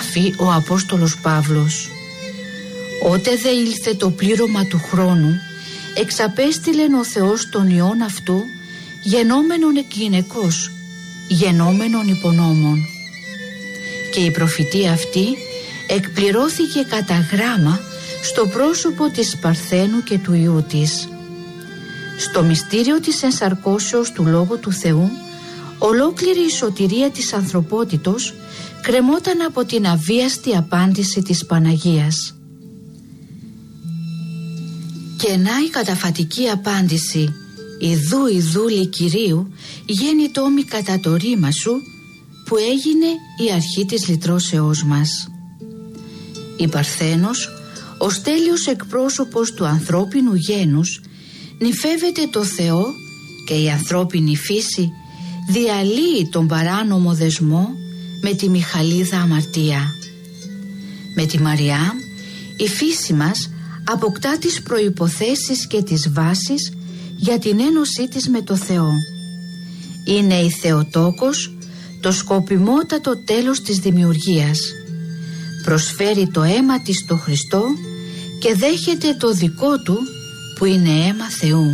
γράφει ο Απόστολος Παύλος. Ότε δε ήλθε το πλήρωμα του χρόνου, εξαπέστειλεν ο Θεός τον Υιόν αυτού, γενόμενον εκ γυναικός, γενόμενον υπονόμων. Και η προφητεία αυτή εκπληρώθηκε κατά γράμμα στο πρόσωπο της Παρθένου και του Υιού της. Στο μυστήριο της ενσαρκώσεως του Λόγου του Θεού, ολόκληρη η σωτηρία της ανθρωπότητος κρεμόταν από την αβίαστη απάντηση της Παναγίας. Και να η καταφατική απάντηση «Ιδού ιδούλη Κυρίου γέννη τόμη κατά το ρήμα σου», που έγινε η αρχή της λυτρώσεώς μας. Η Παρθένος, ως τέλειος εκπρόσωπος του ανθρώπινου γένους, νυφεύεται το Θεό και η ανθρώπινη φύση διαλύει τον παράνομο δεσμό με τη Μιχαλίδα αμαρτία. Με τη Μαριά η φύση μας αποκτά τις προϋποθέσεις και τις βάσεις για την ένωσή της με το Θεό. Είναι η Θεοτόκος, το σκοπιμότατο τέλος της δημιουργίας. Προσφέρει το αίμα της στο Χριστό και δέχεται το δικό του που είναι αίμα Θεού.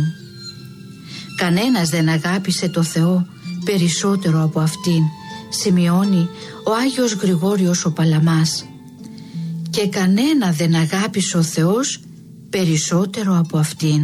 Κανένας δεν αγάπησε το Θεό περισσότερο από αυτήν, σημειώνει ο Άγιος Γρηγόριος ο Παλαμάς. Και κανένα δεν αγάπησε ο Θεός περισσότερο από αυτήν.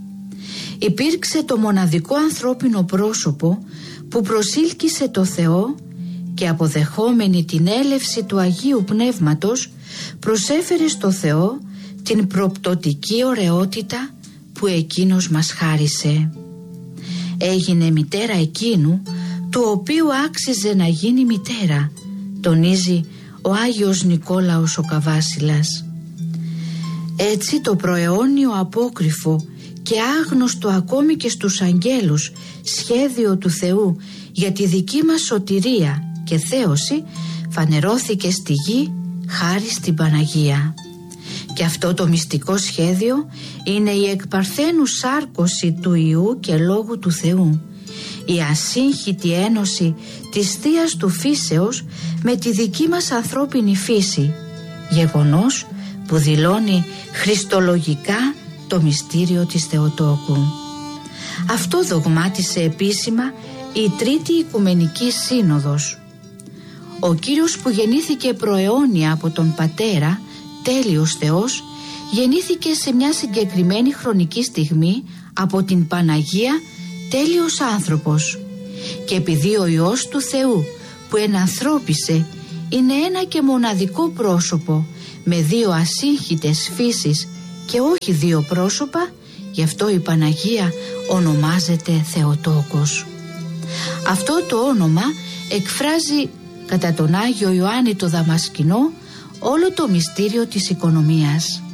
Υπήρξε το μοναδικό ανθρώπινο πρόσωπο που προσήλκησε το Θεό και αποδεχόμενη την έλευση του Αγίου Πνεύματος προσέφερε στο Θεό την προπτωτική ωραιότητα που εκείνος μας χάρισε. Έγινε μητέρα εκείνου του οποίου άξιζε να γίνει μητέρα, τονίζει ο Άγιος Νικόλαος ο Καβάσιλας. Έτσι το προαιώνιο απόκριφο και άγνωστο ακόμη και στους αγγέλους σχέδιο του Θεού για τη δική μας σωτηρία και θέωση φανερώθηκε στη γη χάρη στην Παναγία. Και αυτό το μυστικό σχέδιο είναι η εκπαρθένου σάρκωση του Υιού και Λόγου του Θεού, η ασύγχυτη ένωση της Θείας του φύσεως με τη δική μας ανθρώπινη φύση, γεγονός που δηλώνει χριστολογικά το μυστήριο της Θεοτόκου. Αυτό δογμάτισε επίσημα η Τρίτη Οικουμενική Σύνοδος. Ο Κύριος που γεννήθηκε προαιώνια από τον Πατέρα, τέλειος Θεός, γεννήθηκε σε μια συγκεκριμένη χρονική στιγμή από την Παναγία, τέλειος άνθρωπος. Και επειδή ο Υιός του Θεού που ενανθρώπισε είναι ένα και μοναδικό πρόσωπο με δύο ασύγχυτες φύσεις και όχι δύο πρόσωπα, γι' αυτό η Παναγία ονομάζεται Θεοτόκος. Αυτό το όνομα εκφράζει κατά τον Άγιο Ιωάννη το Δαμασκηνό όλο το μυστήριο της οικονομίας.